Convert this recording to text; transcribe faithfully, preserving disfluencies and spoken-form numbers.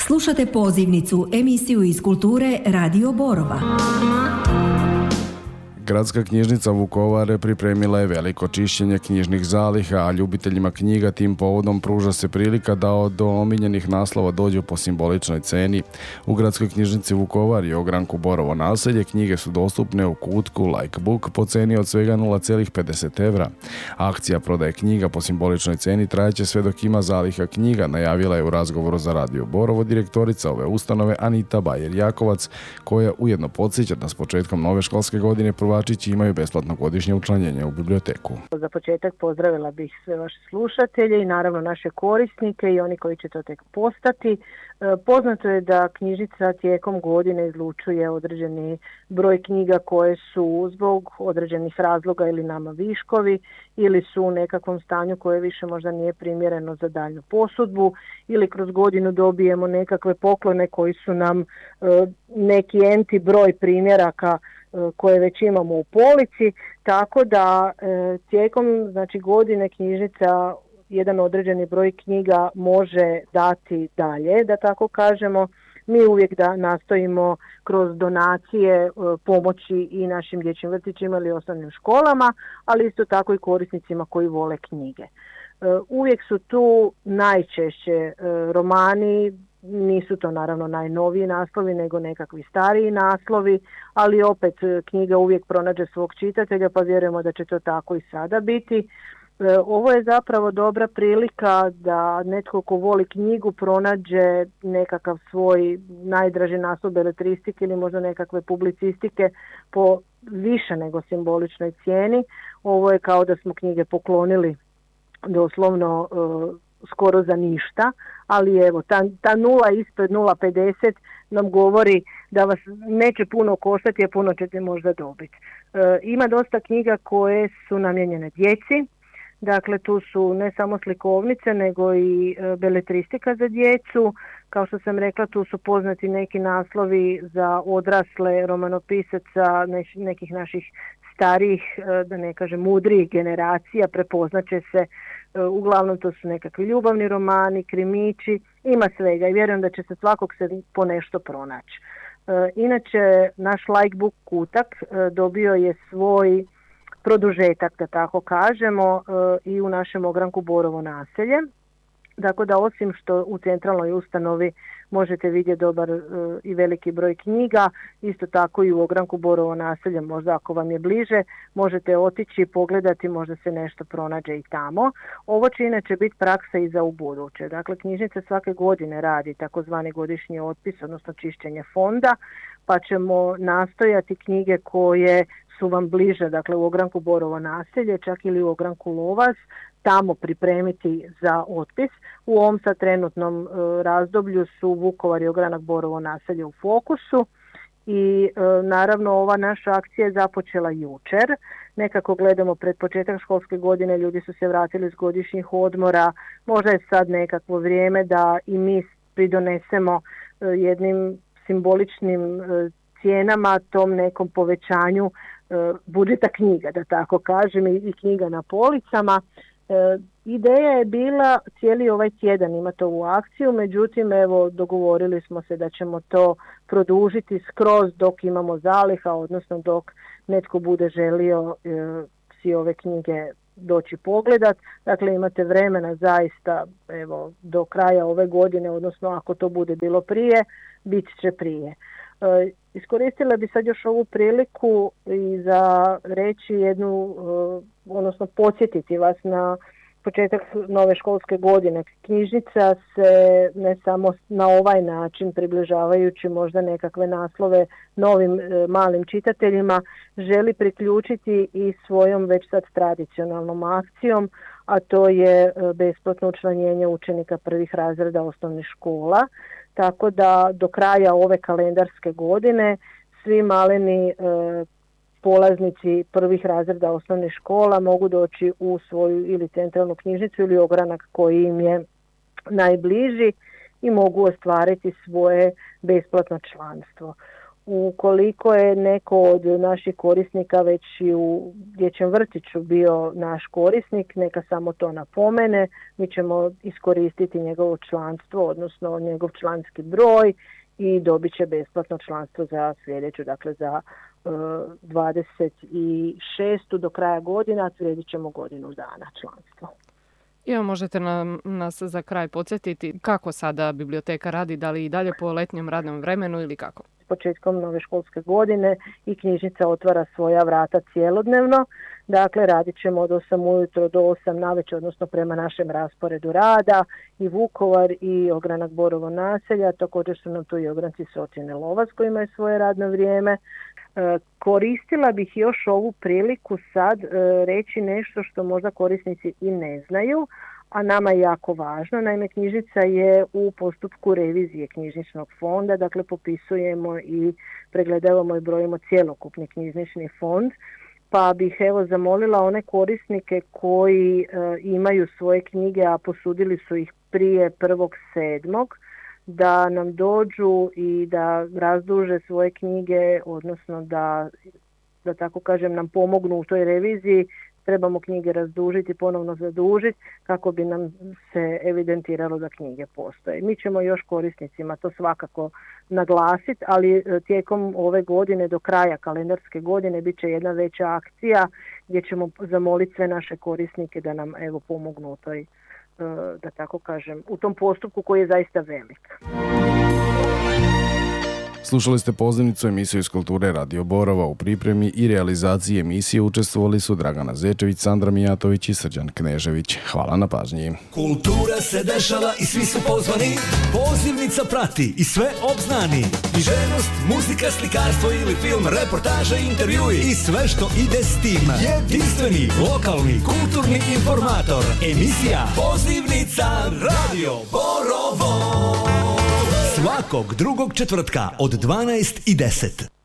Slušate pozivnicu, emisiju iz kulture Radio Borova. Gradska knjižnica Vukovar pripremila je veliko čišćenje knjižnih zaliha, a ljubiteljima knjiga tim povodom pruža se prilika da do omiljenih naslova dođu po simboličnoj ceni. U Gradskoj knjižnici Vukovar i ogranku Borovo naselje knjige su dostupne u kutku Like Book po ceni od svega nula zarez pedeset evra. Akcija prodaje knjiga po simboličnoj ceni trajeće sve dok ima zaliha knjiga, najavila je u razgovoru za Radio Borovo direktorica ove ustanove Anita Bajer-Jakovac, koja ujedno podsjeća da s početkom nove školske godine prvačići imaju besplatno godišnje učlanjenje u biblioteku. Za početak pozdravila bih sve vaše slušatelje i naravno naše korisnike i oni koji će to tek postati. Poznato je da knjižnica tijekom godine izlučuje određeni broj knjiga koje su zbog određenih razloga ili nama viškovi ili su u nekakvom stanju koje više možda nije primjereno za daljnju posudbu ili kroz godinu dobijemo nekakve poklone koji su nam neki enti broj primjeraka koje već imamo u polici, tako da e, tijekom znači, godine knjižnica jedan određeni broj knjiga može dati dalje, da tako kažemo. Mi uvijek da nastojimo kroz donacije e, pomoći i našim dječjim vrtićima ili osnovnim školama, ali isto tako i korisnicima koji vole knjige. E, uvijek su tu najčešće e, romani. Nisu to naravno najnoviji naslovi, nego nekakvi stariji naslovi, ali opet knjiga uvijek pronađe svog čitatelja, pa vjerujemo da će to tako i sada biti. Ovo je zapravo dobra prilika da netko ko voli knjigu pronađe nekakav svoj najdraži naslov beletristike ili možda nekakve publicistike po više nego simboličnoj cijeni. Ovo je kao da smo knjige poklonili doslovno skoro za ništa, ali evo, ta, ta nula ispred nula zarez pedeset nam govori da vas neće puno koštati, a puno ćete možda dobiti. E, ima dosta knjiga koje su namijenjene djeci, dakle tu su ne samo slikovnice, nego i e, beletristika za djecu. Kao što sam rekla, tu su poznati neki naslovi za odrasle romanopisaca, ne, nekih naših starijih, da ne kažem mudrijih generacija, prepoznaće se. Uglavnom to su nekakvi ljubavni romani, krimići, ima svega i vjerujem da će se svakog se po nešto pronaći. Inače, naš Like Book kutak dobio je svoj produžetak, da tako kažemo, i u našem ogranku Borovo naselje. Tako da osim što u centralnoj ustanovi možete vidjeti dobar e, i veliki broj knjiga, isto tako i u ogranku Borovo naselje, možda ako vam je bliže, možete otići i pogledati, možda se nešto pronađe i tamo. Ovo će inače biti praksa i za ubuduće. Dakle, knjižnica svake godine radi takozvani godišnji otpis, odnosno čišćenje fonda, pa ćemo nastojati knjige koje su vam bliže, dakle u ogranku Borovo naselje, čak ili u ogranku Lovas, tamo pripremiti za otpis. U ovom sad trenutnom e, razdoblju su Vukovar i ogranak Borovo naselje u fokusu i e, naravno ova naša akcija je započela jučer. Nekako gledamo pred početak školske godine, ljudi su se vratili s godišnjih odmora, možda je sad nekakvo vrijeme da i mi pridonesemo e, jednim simboličnim e, cijenama, tom nekom povećanju e, budžeta knjiga, da tako kažem, i, i knjiga na policama. E, ideja je bila cijeli ovaj tjedan imati ovu akciju, međutim evo dogovorili smo se da ćemo to produžiti skroz dok imamo zaliha, odnosno dok netko bude želio e, si ove knjige doći pogledat. Dakle, imate vremena zaista evo do kraja ove godine, odnosno ako to bude bilo prije, bit će prije. E, iskoristila bi sad još ovu priliku i za reći jednu, e, odnosno podsjetiti vas na početak nove školske godine. Knjižnica se ne samo na ovaj način, približavajući možda nekakve naslove novim e, malim čitateljima, želi priključiti i svojom već sad tradicionalnom akcijom, a to je e, besplatno učlanjenje učenika prvih razreda osnovnih škola. Tako da do kraja ove kalendarske godine svi maleni e, polaznici prvih razreda osnovnih škola mogu doći u svoju ili centralnu knjižnicu ili ogranak koji im je najbliži i mogu ostvariti svoje besplatno članstvo. Ukoliko je neko od naših korisnika već i u dječjem vrtiću bio naš korisnik, neka samo to napomene, mi ćemo iskoristiti njegovo članstvo, odnosno njegov članski broj i dobit će besplatno članstvo za sljedeću, dakle za uh, dvadeset šestu do kraja godina, a slijedit ćemo godinu dana članstvo. I možete nam, nas za kraj podsjetiti kako sada biblioteka radi, da li i dalje po letnjem radnom vremenu ili kako? Početkom nove školske godine i knjižnica otvara svoja vrata cjelodnevno. Dakle, radit ćemo od osam ujutro do osam navečer, odnosno prema našem rasporedu rada, i Vukovar i Ogranak Borovo naselja. Također su nam tu i ogranci Socine Lovac koji imaju svoje radno vrijeme. E, koristila bih još ovu priliku sad e, reći nešto što možda korisnici i ne znaju, a nama je jako važno. Naime, knjižnica je u postupku revizije knjižničnog fonda, dakle popisujemo i pregledavamo i brojimo cjelokupni knjižnični fond, pa bih evo zamolila one korisnike koji e, imaju svoje knjige, a posudili su ih prije prvog sedmog, da nam dođu i da razduže svoje knjige, odnosno da, da tako kažem, nam pomognu u toj reviziji. Trebamo knjige razdužiti, ponovno zadužiti kako bi nam se evidentiralo da knjige postoje. Mi ćemo još korisnicima to svakako naglasiti, ali tijekom ove godine do kraja kalendarske godine bit će jedna veća akcija gdje ćemo zamoliti sve naše korisnike da nam evo pomognu u toj, da tako kažem, u tom postupku koji je zaista velik. Slušali ste pozivnicu emisiju iz Kulture Radio Borova. U pripremi i realizaciji emisije učestvovali su Dragana Zečević, Sandra Mijatović i Srđan Knežević. Hvala na pažnji. Kultura se dešava i svi su pozvani. Pozivnica prati i sve obznani. Književnost, muzika, slikarstvo ili film, reportaže, intervjui i sve što ide s tim. Jedinstveni, lokalni, kulturni informator. Emisija Pozivnica Radio Borovo. Svakog drugog četvrtka od dvanaest i deset.